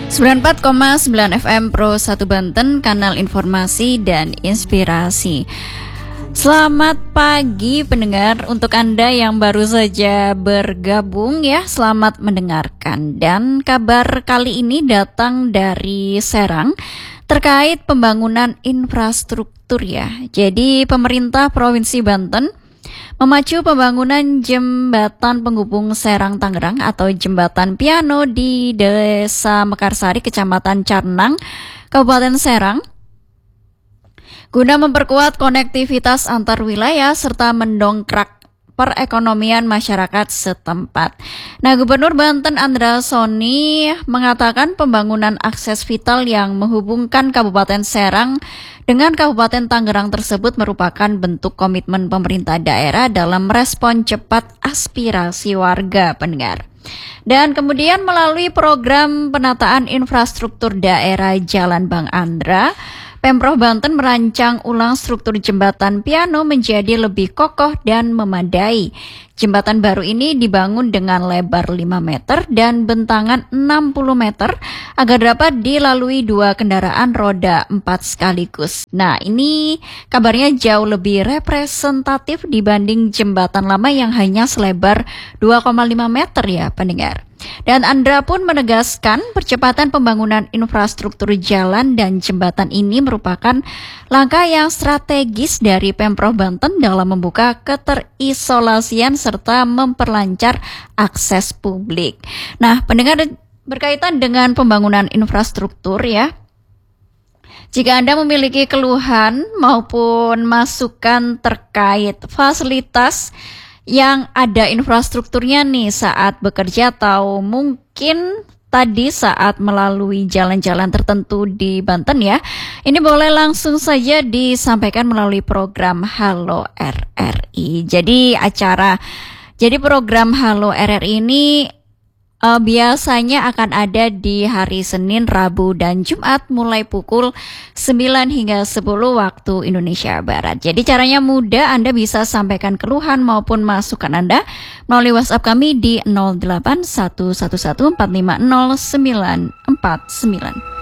94,9 FM Pro 1 Banten, kanal informasi dan inspirasi. Selamat pagi pendengar, untuk Anda yang baru saja bergabung ya, selamat mendengarkan. Dan kabar kali ini datang dari Serang terkait pembangunan infrastruktur ya. Jadi pemerintah Provinsi Banten memacu pembangunan jembatan penghubung Serang Tangerang atau jembatan Piano di Desa Mekarsari, Kecamatan Carnang, Kabupaten Serang, guna memperkuat konektivitas antar wilayah serta mendongkrak perekonomian masyarakat setempat. Nah, Gubernur Banten Andra Soni mengatakan pembangunan akses vital yang menghubungkan Kabupaten Serang dengan Kabupaten Tangerang tersebut merupakan bentuk komitmen pemerintah daerah dalam merespon cepat aspirasi warga pendengar. Dan kemudian melalui program penataan infrastruktur daerah Jalan Bang Andra, Pemprov Banten merancang ulang struktur jembatan Piano menjadi lebih kokoh dan memadai. Jembatan baru ini dibangun dengan lebar 5 meter dan bentangan 60 meter agar dapat dilalui 2 kendaraan roda 4 sekaligus. Nah, ini kabarnya jauh lebih representatif dibanding jembatan lama yang hanya selebar 2,5 meter ya pendengar. Dan Andra pun menegaskan percepatan pembangunan infrastruktur jalan dan jembatan ini merupakan langkah yang strategis dari Pemprov Banten dalam membuka keterisolasian serta memperlancar akses publik. Nah, pendengar, berkaitan dengan pembangunan infrastruktur ya, jika Anda memiliki keluhan maupun masukan terkait fasilitas yang ada infrastrukturnya nih saat bekerja atau mungkin tadi saat melalui jalan-jalan tertentu di Banten ya, ini boleh langsung saja disampaikan melalui program Halo RRI. Jadi program Halo RRI ini biasanya akan ada di hari Senin, Rabu, dan Jumat mulai pukul 9 hingga 10 waktu Indonesia Barat. Jadi caranya mudah, Anda bisa sampaikan keluhan maupun masukan Anda melalui WhatsApp kami di 08111450949.